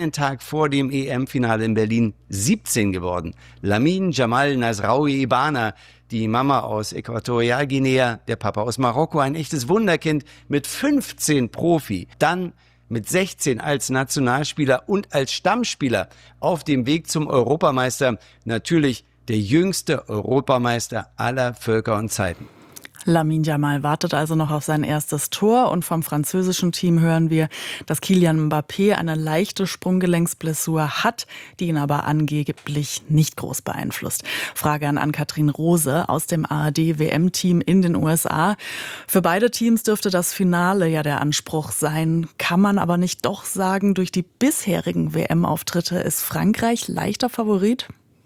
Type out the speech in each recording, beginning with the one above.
einen Tag vor dem EM-Finale in Berlin 17 geworden. Lamine Jamal Nasraoui Ibana, die Mama aus Äquatorialguinea, der Papa aus Marokko, ein echtes Wunderkind mit 15 Profi. Dann mit 16 als Nationalspieler und als Stammspieler auf dem Weg zum Europameister. Natürlich der jüngste Europameister aller Völker und Zeiten. Lamine Yamal wartet also noch auf sein erstes Tor und vom französischen Team hören wir, dass Kylian Mbappé eine leichte Sprunggelenksblessur hat, die ihn aber angeblich nicht groß beeinflusst. Frage an Ann-Kathrin Rose aus dem ARD-WM-Team in den USA. Für beide Teams dürfte das Finale ja der Anspruch sein. Kann man aber nicht doch sagen, durch die bisherigen WM-Auftritte ist Frankreich leichter Favorit?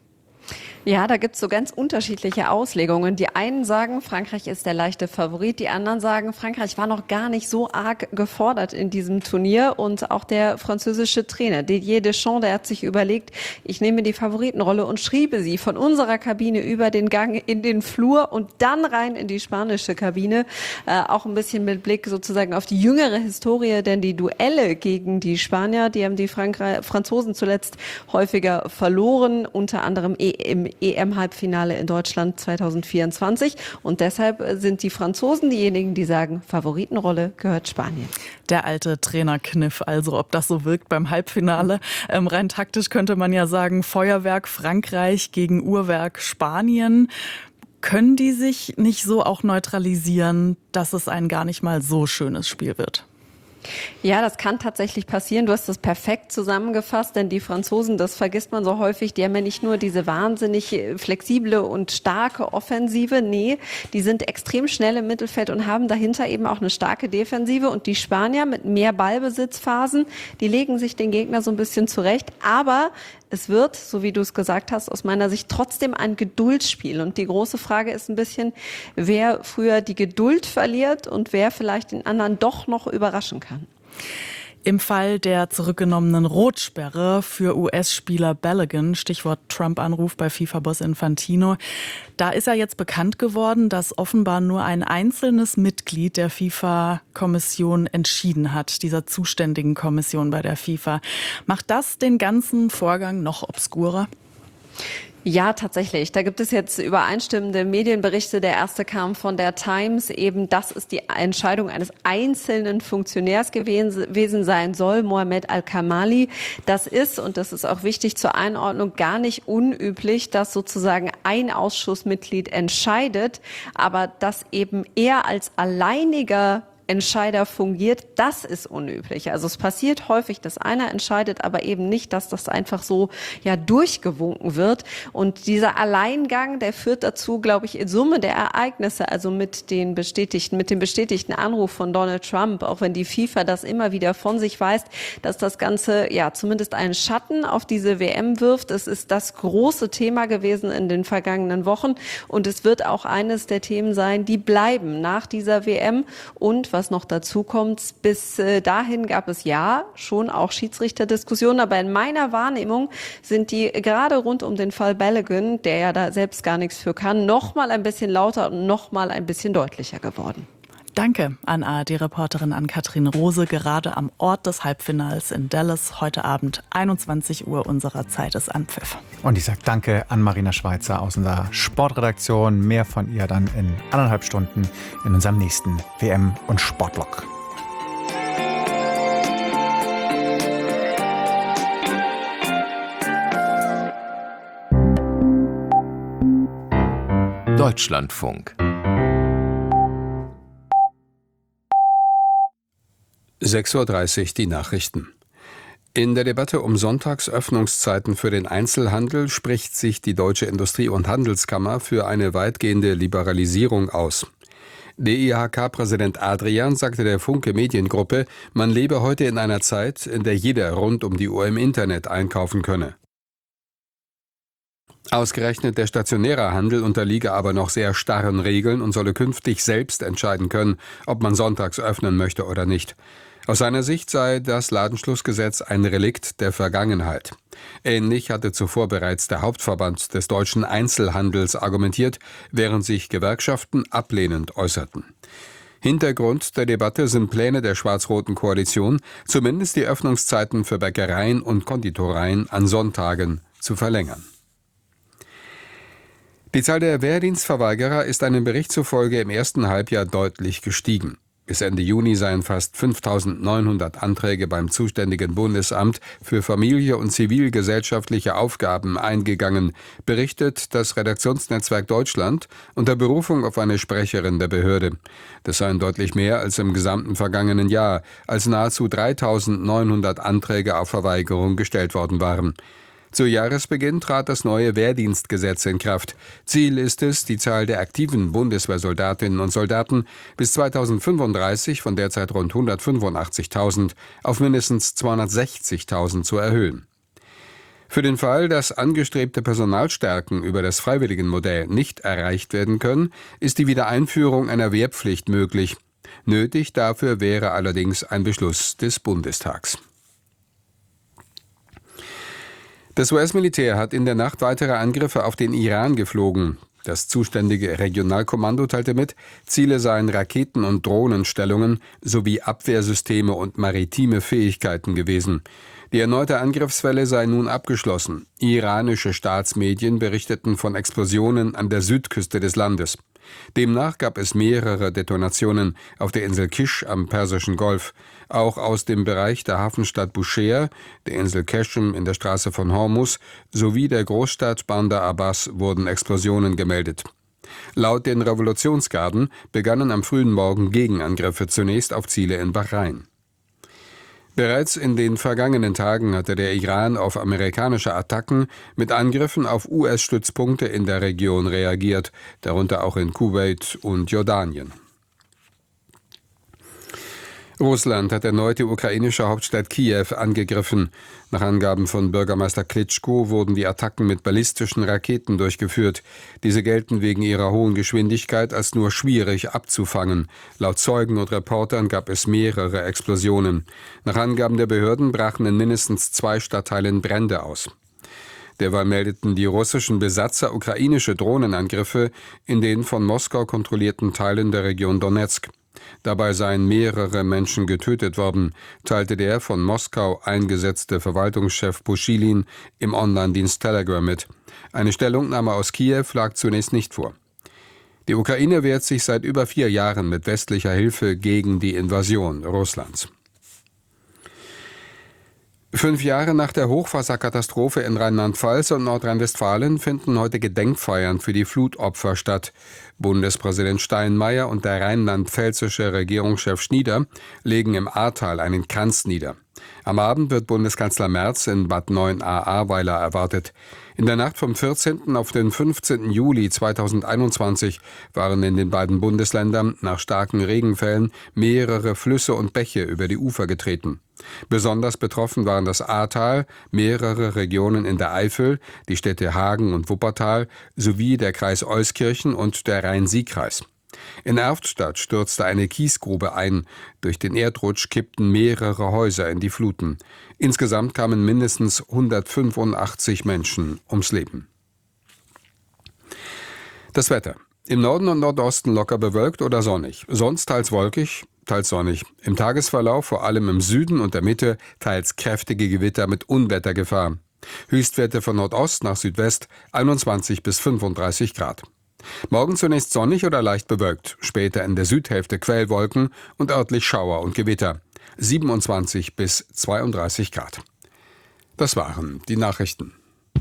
Ja, da gibt's so ganz unterschiedliche Auslegungen. Die einen sagen, Frankreich ist der leichte Favorit. Die anderen sagen, Frankreich war noch gar nicht so arg gefordert in diesem Turnier. Und auch der französische Trainer Didier Deschamps, der hat sich überlegt, ich nehme die Favoritenrolle und schriebe sie von unserer Kabine über den Gang in den Flur und dann rein in die spanische Kabine. Auch ein bisschen mit Blick sozusagen auf die jüngere Historie, denn die Duelle gegen die Spanier, die haben die Franzosen zuletzt häufiger verloren, unter anderem im EM-Halbfinale in Deutschland 2024. Und deshalb sind die Franzosen diejenigen, die sagen, Favoritenrolle gehört Spanien. Der alte Trainerkniff, also ob das so wirkt beim Halbfinale. Rein taktisch könnte man ja sagen, Feuerwerk Frankreich gegen Uhrwerk Spanien. Können die sich nicht so auch neutralisieren, dass es ein gar nicht mal so schönes Spiel wird? Ja, das kann tatsächlich passieren. Du hast das perfekt zusammengefasst, denn die Franzosen, das vergisst man so häufig, die haben ja nicht nur diese wahnsinnig flexible und starke Offensive, nee, die sind extrem schnell im Mittelfeld und haben dahinter eben auch eine starke Defensive und die Spanier mit mehr Ballbesitzphasen, die legen sich den Gegner so ein bisschen zurecht, aber es wird, so wie du es gesagt hast, aus meiner Sicht trotzdem ein Geduldsspiel. Und die große Frage ist ein bisschen, wer früher die Geduld verliert und wer vielleicht den anderen doch noch überraschen kann. Im Fall der zurückgenommenen Rotsperre für US-Spieler Balogun, Stichwort Trump-Anruf bei FIFA-Boss Infantino, da ist ja jetzt bekannt geworden, dass offenbar nur ein einzelnes Mitglied der FIFA-Kommission entschieden hat, dieser zuständigen Kommission bei der FIFA. Macht das den ganzen Vorgang noch obskurer? Ja, tatsächlich. Da gibt es jetzt übereinstimmende Medienberichte. Der erste kam von der Times. Eben, das ist die Entscheidung eines einzelnen Funktionärs gewesen sein soll, Mohamed Al-Kamali. Das ist, und das ist auch wichtig zur Einordnung, gar nicht unüblich, dass sozusagen ein Ausschussmitglied entscheidet, aber dass eben er als alleiniger Entscheider fungiert, das ist unüblich. Also es passiert häufig, dass einer entscheidet, aber eben nicht, dass das einfach so durchgewunken wird. Und dieser Alleingang, der führt dazu, glaube ich, in Summe der Ereignisse, also mit dem bestätigten Anruf von Donald Trump, auch wenn die FIFA das immer wieder von sich weist, dass das Ganze zumindest einen Schatten auf diese WM wirft. Es ist das große Thema gewesen in den vergangenen Wochen und es wird auch eines der Themen sein, die bleiben nach dieser WM. Und was noch dazu kommt, bis dahin gab es schon auch Schiedsrichterdiskussionen, aber in meiner Wahrnehmung sind die gerade rund um den Fall Balogun, der ja da selbst gar nichts für kann, noch mal ein bisschen lauter und noch mal ein bisschen deutlicher geworden. Danke an ARD-Reporterin Ann-Kathrin Rose, gerade am Ort des Halbfinals in Dallas. Heute Abend 21 Uhr unserer Zeit ist Anpfiff. Und ich sage danke an Marina Schweizer aus unserer Sportredaktion. Mehr von ihr dann in 1,5 Stunden in unserem nächsten WM- und Sportblock. Deutschlandfunk 6:30 Uhr die Nachrichten. In der Debatte um Sonntagsöffnungszeiten für den Einzelhandel spricht sich die Deutsche Industrie- und Handelskammer für eine weitgehende Liberalisierung aus. DIHK-Präsident Adrian sagte der Funke Mediengruppe, man lebe heute in einer Zeit, in der jeder rund um die Uhr im Internet einkaufen könne. Ausgerechnet der stationäre Handel unterliege aber noch sehr starren Regeln und solle künftig selbst entscheiden können, ob man sonntags öffnen möchte oder nicht. Aus seiner Sicht sei das Ladenschlussgesetz ein Relikt der Vergangenheit. Ähnlich hatte zuvor bereits der Hauptverband des deutschen Einzelhandels argumentiert, während sich Gewerkschaften ablehnend äußerten. Hintergrund der Debatte sind Pläne der schwarz-roten Koalition, zumindest die Öffnungszeiten für Bäckereien und Konditoreien an Sonntagen zu verlängern. Die Zahl der Wehrdienstverweigerer ist einem Bericht zufolge im ersten Halbjahr deutlich gestiegen. Bis Ende Juni seien fast 5.900 Anträge beim zuständigen Bundesamt für Familie und zivilgesellschaftliche Aufgaben eingegangen, berichtet das Redaktionsnetzwerk Deutschland unter Berufung auf eine Sprecherin der Behörde. Das seien deutlich mehr als im gesamten vergangenen Jahr, als nahezu 3.900 Anträge auf Verweigerung gestellt worden waren. Zu Jahresbeginn trat das neue Wehrdienstgesetz in Kraft. Ziel ist es, die Zahl der aktiven Bundeswehrsoldatinnen und Soldaten bis 2035 von derzeit rund 185.000 auf mindestens 260.000 zu erhöhen. Für den Fall, dass angestrebte Personalstärken über das Freiwilligenmodell nicht erreicht werden können, ist die Wiedereinführung einer Wehrpflicht möglich. Nötig dafür wäre allerdings ein Beschluss des Bundestags. Das US-Militär hat in der Nacht weitere Angriffe auf den Iran geflogen. Das zuständige Regionalkommando teilte mit, Ziele seien Raketen- und Drohnenstellungen sowie Abwehrsysteme und maritime Fähigkeiten gewesen. Die erneute Angriffswelle sei nun abgeschlossen. Iranische Staatsmedien berichteten von Explosionen an der Südküste des Landes. Demnach gab es mehrere Detonationen auf der Insel Kish am Persischen Golf. Auch aus dem Bereich der Hafenstadt Bushehr, der Insel Qeshm in der Straße von Hormuz sowie der Großstadt Bandar Abbas wurden Explosionen gemeldet. Laut den Revolutionsgarden begannen am frühen Morgen Gegenangriffe zunächst auf Ziele in Bahrain. Bereits in den vergangenen Tagen hatte der Iran auf amerikanische Attacken mit Angriffen auf US-Stützpunkte in der Region reagiert, darunter auch in Kuwait und Jordanien. Russland hat erneut die ukrainische Hauptstadt Kiew angegriffen. Nach Angaben von Bürgermeister Klitschko wurden die Attacken mit ballistischen Raketen durchgeführt. Diese gelten wegen ihrer hohen Geschwindigkeit als nur schwierig abzufangen. Laut Zeugen und Reportern gab es mehrere Explosionen. Nach Angaben der Behörden brachen in mindestens 2 Stadtteilen Brände aus. Derweil meldeten die russischen Besatzer ukrainische Drohnenangriffe in den von Moskau kontrollierten Teilen der Region Donezk. Dabei seien mehrere Menschen getötet worden, teilte der von Moskau eingesetzte Verwaltungschef Puschilin im Online-Dienst Telegram mit. Eine Stellungnahme aus Kiew lag zunächst nicht vor. Die Ukraine wehrt sich seit über 4 Jahren mit westlicher Hilfe gegen die Invasion Russlands. 5 Jahre nach der Hochwasserkatastrophe in Rheinland-Pfalz und Nordrhein-Westfalen finden heute Gedenkfeiern für die Flutopfer statt. Bundespräsident Steinmeier und der rheinland-pfälzische Regierungschef Schnieder legen im Ahrtal einen Kranz nieder. Am Abend wird Bundeskanzler Merz in Bad 9a-Ahrweiler erwartet. In der Nacht vom 14. auf den 15. Juli 2021 waren in den beiden Bundesländern nach starken Regenfällen mehrere Flüsse und Bäche über die Ufer getreten. Besonders betroffen waren das Ahrtal, mehrere Regionen in der Eifel, die Städte Hagen und Wuppertal sowie der Kreis Euskirchen und der Rhein-Sieg-Kreis. In Erftstadt stürzte eine Kiesgrube ein. Durch den Erdrutsch kippten mehrere Häuser in die Fluten. Insgesamt kamen mindestens 185 Menschen ums Leben. Das Wetter. Im Norden und Nordosten locker bewölkt oder sonnig. Sonst teils wolkig, teils sonnig. Im Tagesverlauf vor allem im Süden und der Mitte teils kräftige Gewitter mit Unwettergefahr. Höchstwerte von Nordost nach Südwest 21 bis 35 Grad. Morgen zunächst sonnig oder leicht bewölkt, später in der Südhälfte Quellwolken und örtlich Schauer und Gewitter. 27 bis 32 Grad. Das waren die Nachrichten.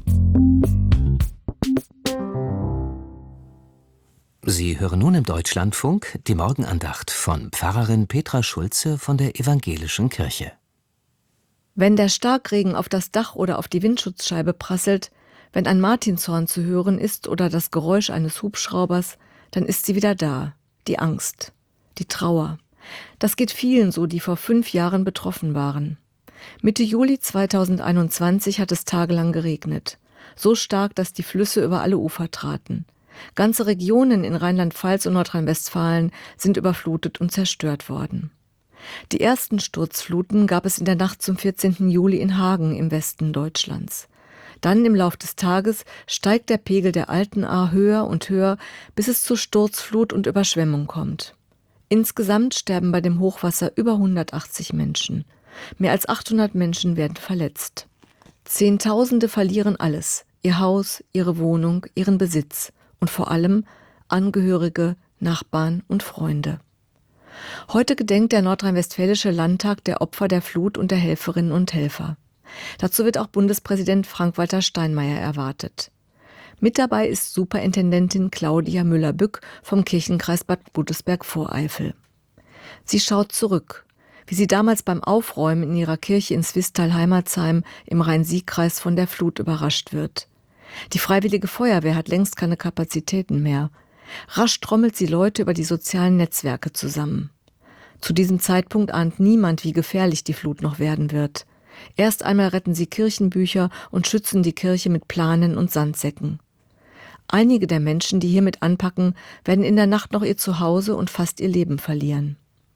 Sie hören nun im Deutschlandfunk die Morgenandacht von Pfarrerin Petra Schulze von der Evangelischen Kirche. Wenn der Starkregen auf das Dach oder auf die Windschutzscheibe prasselt, wenn ein Martinshorn zu hören ist oder das Geräusch eines Hubschraubers, dann ist sie wieder da, die Angst, die Trauer. Das geht vielen so, die vor 5 Jahren betroffen waren. Mitte Juli 2021 hat es tagelang geregnet. So stark, dass die Flüsse über alle Ufer traten. Ganze Regionen in Rheinland-Pfalz und Nordrhein-Westfalen sind überflutet und zerstört worden. Die ersten Sturzfluten gab es in der Nacht zum 14. Juli in Hagen im Westen Deutschlands. Dann im Lauf des Tages steigt der Pegel der Alten Ahr höher und höher, bis es zu Sturzflut und Überschwemmung kommt. Insgesamt sterben bei dem Hochwasser über 180 Menschen. Mehr als 800 Menschen werden verletzt. Zehntausende verlieren alles: ihr Haus, ihre Wohnung, ihren Besitz und vor allem Angehörige, Nachbarn und Freunde. Heute gedenkt der Nordrhein-Westfälische Landtag der Opfer der Flut und der Helferinnen und Helfer. Dazu wird auch Bundespräsident Frank-Walter Steinmeier erwartet. Mit dabei ist Superintendentin Claudia Müller-Bück vom Kirchenkreis Bad Godesberg-Voreifel. Sie schaut zurück, wie sie damals beim Aufräumen in ihrer Kirche in Swisttal-Heimatsheim im Rhein-Sieg-Kreis von der Flut überrascht wird. Die Freiwillige Feuerwehr hat längst keine Kapazitäten mehr. Rasch trommelt sie Leute über die sozialen Netzwerke zusammen. Zu diesem Zeitpunkt ahnt niemand, wie gefährlich die Flut noch werden wird. Erst einmal retten sie Kirchenbücher und schützen die Kirche mit Planen und Sandsäcken. Einige der Menschen, die hiermit anpacken, werden in der Nacht noch ihr Zuhause und fast ihr Leben verlieren.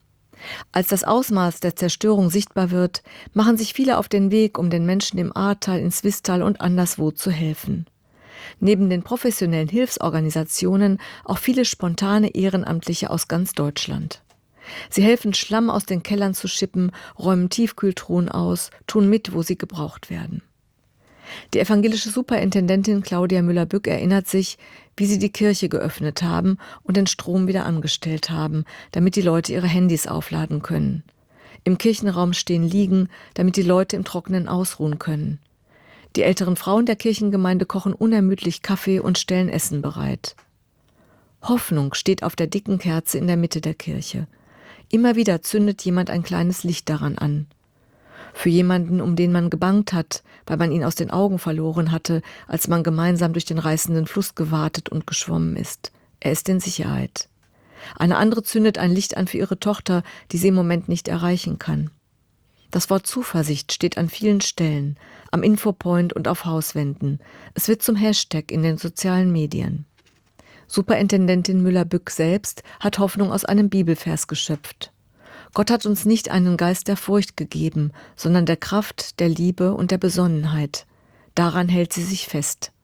Als das Ausmaß der Zerstörung sichtbar wird, machen sich viele auf den Weg, um den Menschen im Ahrtal, in Swisttal und anderswo zu helfen. Neben den professionellen Hilfsorganisationen auch viele spontane Ehrenamtliche aus ganz Deutschland. Sie helfen, Schlamm aus den Kellern zu schippen, räumen Tiefkühltruhen aus, tun mit, wo sie gebraucht werden. Die evangelische Superintendentin Claudia Müller-Bück erinnert sich, wie sie die Kirche geöffnet haben und den Strom wieder angestellt haben, damit die Leute ihre Handys aufladen können. Im Kirchenraum stehen Liegen, damit die Leute im Trockenen ausruhen können. Die älteren Frauen der Kirchengemeinde kochen unermüdlich Kaffee und stellen Essen bereit. Hoffnung steht auf der dicken Kerze in der Mitte der Kirche. Immer wieder zündet jemand ein kleines Licht daran an. Für jemanden, um den man gebangt hat, weil man ihn aus den Augen verloren hatte, als man gemeinsam durch den reißenden Fluss gewartet und geschwommen ist. Er ist in Sicherheit. Eine andere zündet ein Licht an für ihre Tochter, die sie im Moment nicht erreichen kann. Das Wort Zuversicht steht an vielen Stellen, am Infopoint und auf Hauswänden. Es wird zum Hashtag in den sozialen Medien. Superintendentin Müller-Bück selbst hat Hoffnung aus einem Bibelvers geschöpft. Gott hat uns nicht einen Geist der Furcht gegeben, sondern der Kraft, der Liebe und der Besonnenheit. Daran hält sie sich fest.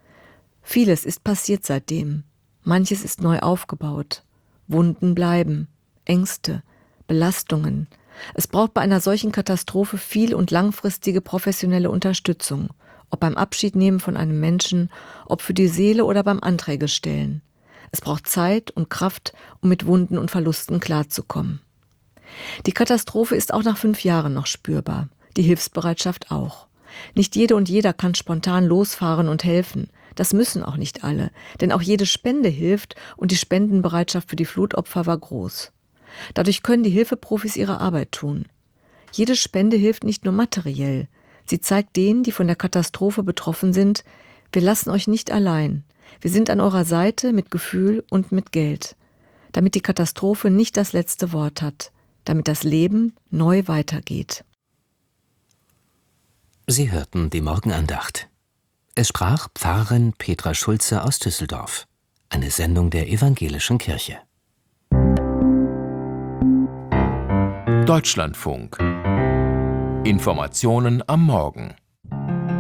Vieles ist passiert seitdem. Manches ist neu aufgebaut. Wunden bleiben, Ängste, Belastungen. Es braucht bei einer solchen Katastrophe viel und langfristige professionelle Unterstützung, ob beim Abschiednehmen von einem Menschen, ob für die Seele oder beim Anträge stellen. Es braucht Zeit und Kraft, um mit Wunden und Verlusten klarzukommen. Die Katastrophe ist auch nach 5 Jahren noch spürbar, die Hilfsbereitschaft auch. Nicht jede und jeder kann spontan losfahren und helfen. Das müssen auch nicht alle, denn auch jede Spende hilft und die Spendenbereitschaft für die Flutopfer war groß. Dadurch können die Hilfeprofis ihre Arbeit tun. Jede Spende hilft nicht nur materiell. Sie zeigt denen, die von der Katastrophe betroffen sind, wir lassen euch nicht allein. Wir sind an eurer Seite mit Gefühl und mit Geld. Damit die Katastrophe nicht das letzte Wort hat. Damit das Leben neu weitergeht. Sie hörten die Morgenandacht. Es sprach Pfarrerin Petra Schulze aus Düsseldorf. Eine Sendung der Evangelischen Kirche. Deutschlandfunk. Informationen am Morgen.